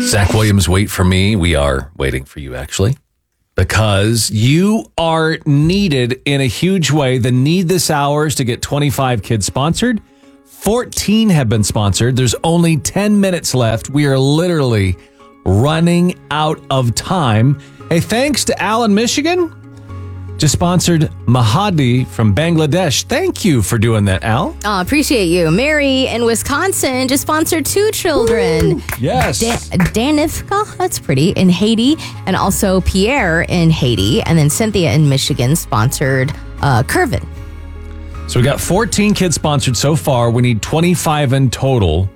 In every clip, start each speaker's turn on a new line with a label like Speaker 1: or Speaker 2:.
Speaker 1: Zach Williams, wait for me. We are waiting for you, actually, because you are needed in a huge way. The need this hour is to get 25 kids sponsored. 14 have been sponsored. There's only 10 minutes left. We are literally running out of time. Hey, thanks to Alan, Michigan. Just sponsored Mahadi from Bangladesh. Thank you for doing that, Al.
Speaker 2: Oh, appreciate you. Mary in Wisconsin just sponsored 2 children.
Speaker 1: Woo! Yes.
Speaker 2: Danifka, that's pretty, in Haiti, and also Pierre in Haiti. And then Cynthia in Michigan sponsored Curvin.
Speaker 1: So we got 14 kids sponsored so far. We need 25 in total.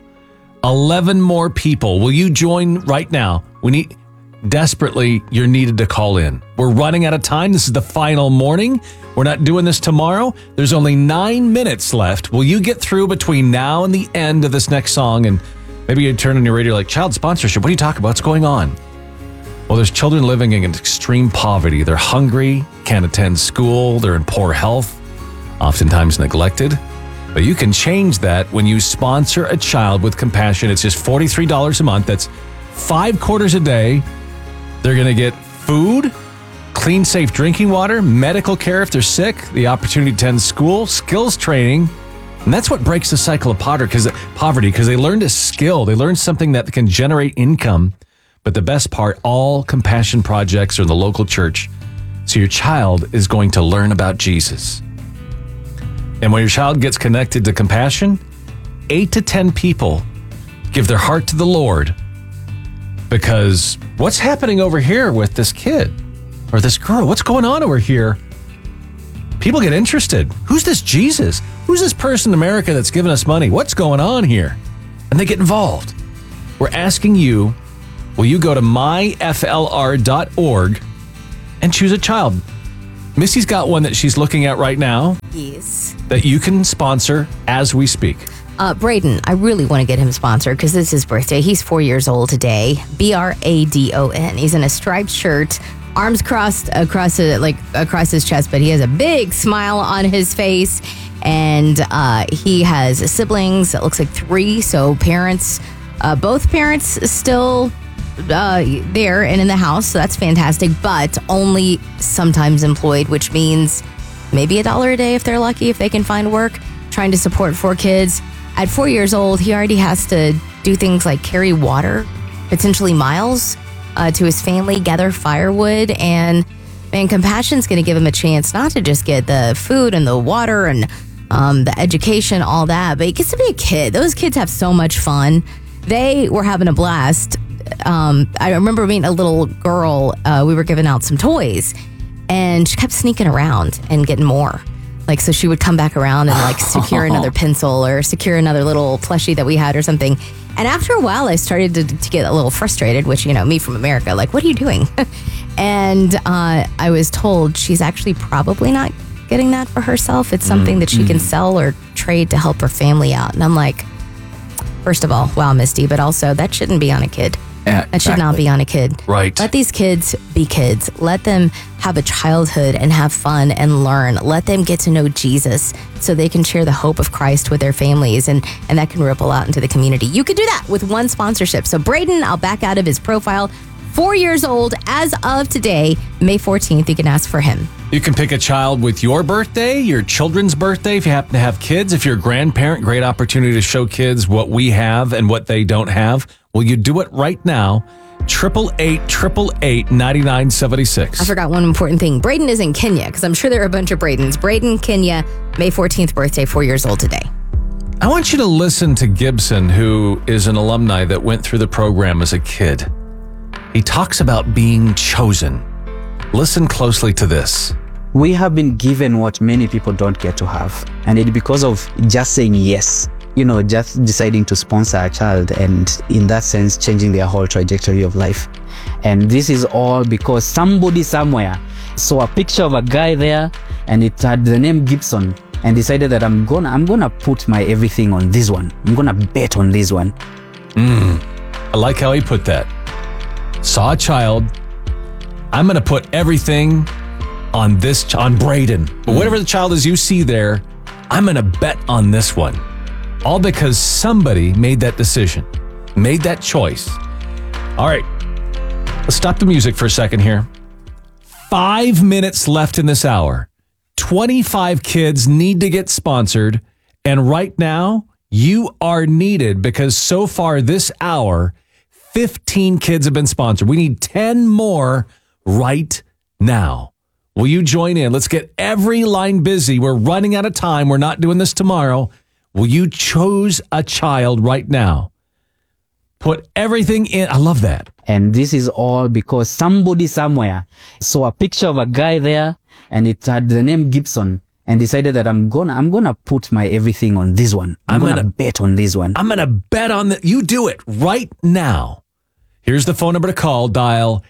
Speaker 1: 11 more people. Will you join right now? We need... Desperately, you're needed to call in. We're running out of time. This is the final morning. We're not doing this tomorrow. There's only 9 minutes left. Will you get through between now and the end of this next song? And maybe you turn on your radio like, child sponsorship. What are you talking about? What's going on? Well, there's children living in extreme poverty. They're hungry, can't attend school. They're in poor health, oftentimes neglected. But you can change that when you sponsor a child with compassion. It's just $43 a month. That's 5 quarters a day. They're going to get food, clean, safe drinking water, medical care if they're sick, the opportunity to attend school, skills training. And that's what breaks the cycle of poverty because they learned a skill. They learned something that can generate income. But the best part, all compassion projects are in the local church. So your child is going to learn about Jesus. And when your child gets connected to compassion, 8 to 10 people give their heart to the Lord. Because what's happening over here with this kid or this girl? What's going on over here? People get interested. Who's this Jesus? Who's this person in America that's giving us money? What's going on here? And they get involved. We're asking you, will you go to myflr.org and choose a child? Missy's got one that she's looking at right now.
Speaker 2: Yes.
Speaker 1: That you can sponsor as we speak.
Speaker 2: Braden, I really want to get him sponsored because it's his birthday. He's 4 years old today. Bradon. He's in a striped shirt, arms crossed across his chest, but he has a big smile on his face. And he has siblings. It looks like 3. So both parents still there and in the house. So that's fantastic. But only sometimes employed, which means maybe $1 a day if they're lucky, if they can find work. Trying to support 4 kids. At 4 years old, he already has to do things like carry water, potentially miles, to his family, gather firewood, and Compassion's going to give him a chance not to just get the food and the water and the education, all that, but he gets to be a kid. Those kids have so much fun. They were having a blast. I remember meeting a little girl. We were giving out some toys, and she kept sneaking around and getting more. So she would come back around and secure another pencil or secure another little plushie that we had or something. And after a while, I started to get a little frustrated, which, me from America, what are you doing? And I was told she's actually probably not getting that for herself. It's something that she can sell or trade to help her family out. And I'm like, first of all, wow, Misty, but also that shouldn't be on a kid.
Speaker 1: Yeah,
Speaker 2: that should not be on a kid.
Speaker 1: Right.
Speaker 2: Let these kids be kids. Let them have a childhood and have fun and learn. Let them get to know Jesus so they can share the hope of Christ with their families, and that can ripple out into the community. You could do that with one sponsorship. So Braden, I'll back out of his profile. 4 years old as of today, May 14th, you can ask for him.
Speaker 1: You can pick a child with your birthday, your children's birthday, if you happen to have kids. If you're a grandparent, great opportunity to show kids what we have and what they don't have. Will you do it right now? 888-888-9976.
Speaker 2: I forgot one important thing. Braden is in Kenya, because I'm sure there are a bunch of Bradens. Braden, Kenya, May 14th birthday, 4 years old today.
Speaker 1: I want you to listen to Gibson, who is an alumni that went through the program as a kid. He talks about being chosen. Listen closely to this.
Speaker 3: We have been given what many people don't get to have. And it's because of just saying yes, just deciding to sponsor a child, and in that sense, changing their whole trajectory of life. And this is all because somebody somewhere saw a picture of a guy there and it had the name Gibson, and decided that I'm gonna put my everything on this one. I'm gonna bet on this one.
Speaker 1: I like how he put that. Saw a child. I'm going to put everything on Braden. But whatever the child is you see there, I'm going to bet on this one. All because somebody made that decision, made that choice. All right. Let's stop the music for a second here. 5 minutes left in this hour. 25 kids need to get sponsored. And right now, you are needed because so far this hour, 15 kids have been sponsored. We need 10 more right now. Will you join in? Let's get every line busy. We're running out of time. We're not doing this tomorrow. Will you choose a child right now? Put everything in. I love that.
Speaker 3: And this is all because somebody somewhere saw a picture of a guy there and it had the name Gibson and decided that I'm gonna put my everything on this one. I'm gonna bet on this one.
Speaker 1: I'm going to bet on that. You do it right now. Here's the phone number to call. Dial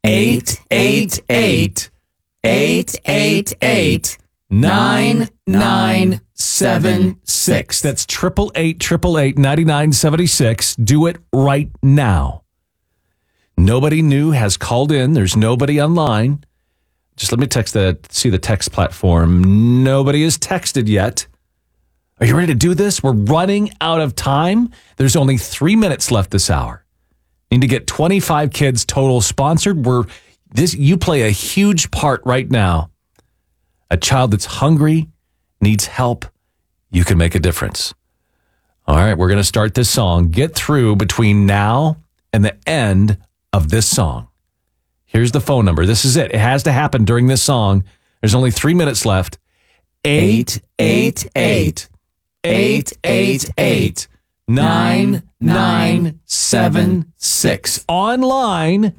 Speaker 1: 888-888-9976. That's 888-888-9976. Do it right now. Nobody new has called in. There's nobody online. Just let me see the text platform. Nobody has texted yet. Are you ready to do this? We're running out of time. There's only 3 minutes left this hour. Need to get 25 kids total sponsored. You play a huge part right now. A child that's hungry, needs help, you can make a difference. All right, we're going to start this song. Get through between now and the end of this song. Here's the phone number. This is it. It has to happen during this song. There's only 3 minutes left. 888-888-9976. Online.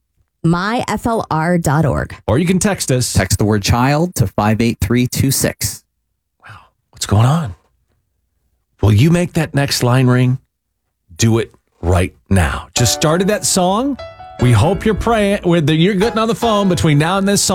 Speaker 2: myflr.org.
Speaker 1: Or you can text us.
Speaker 4: Text the word child to 58326.
Speaker 1: Wow, what's going on? Will you make that next line ring? Do it right now. Just started that song. We hope you're praying. You're getting on the phone between now and this song.